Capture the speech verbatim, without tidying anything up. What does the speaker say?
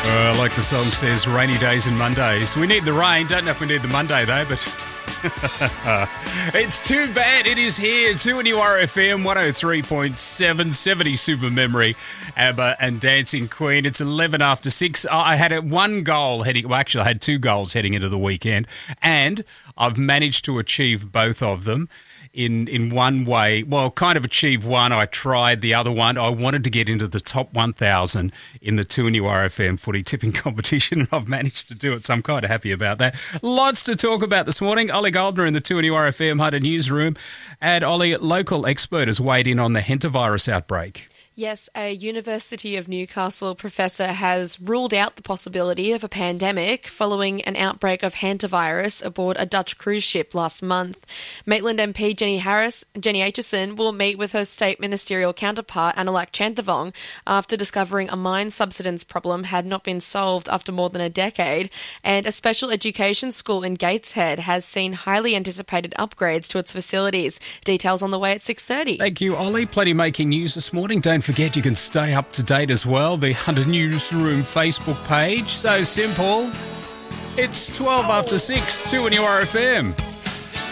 Uh, like the song says, rainy days and Mondays. We need the rain. Don't know if we need the Monday, though, but it's too bad it is here. two N U R F M, one oh three point seven, seventy Super Memory, ABBA and Dancing Queen. It's eleven after six. I had a one goal heading, well, actually, I had two goals heading into the weekend, and I've managed to achieve both of them. In in one way, well, kind of achieved one. I tried the other one. I wanted to get into the top one thousand in the two N U R F M footy tipping competition, and I've managed to do it, so I'm kind of happy about that. Lots to talk about this morning. Ollie Goldner in the two N U R F M Hunter newsroom. And Ollie, local expert has weighed in on the hantavirus outbreak. Yes, a University of Newcastle professor has ruled out the possibility of a pandemic following an outbreak of hantavirus aboard a Dutch cruise ship last month. Maitland M P Jenny Harris, Jenny Aitchison will meet with her state ministerial counterpart Anulak Chanthavong after discovering a mine subsidence problem had not been solved after more than a decade, and a special education school in Gateshead has seen highly anticipated upgrades to its facilities. Details on the way at six thirty. Thank you, Ollie. Plenty making news this morning. Don't forget you can stay up to date as well. The Hunter Newsroom Facebook page. So simple. It's twelve after six, two N U R F M.